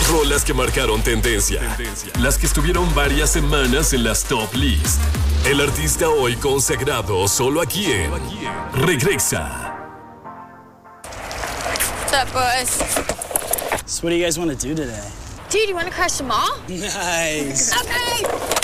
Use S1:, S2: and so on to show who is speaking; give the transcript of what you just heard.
S1: rolas que marcaron tendencia. Las que estuvieron varias semanas en las top list. El artista hoy consagrado solo aquí en Regresa.
S2: What's up, boys?
S3: So what do you guys want to do today?
S2: Dude, you want to crash the mall?
S3: Nice.
S2: Okay.